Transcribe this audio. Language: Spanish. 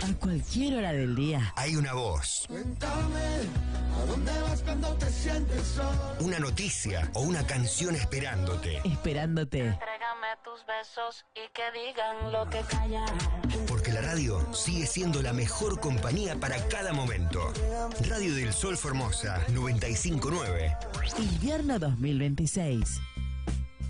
A cualquier hora del día. Hay una voz. Cuéntame, ¿a dónde vas cuando te sientes solo? Una noticia o una canción esperándote. Esperándote. Entrégame tus besos y que digan lo que callan. Porque la radio sigue siendo la mejor compañía para cada momento. Radio del Sol Formosa 95.9. Invierno 2026.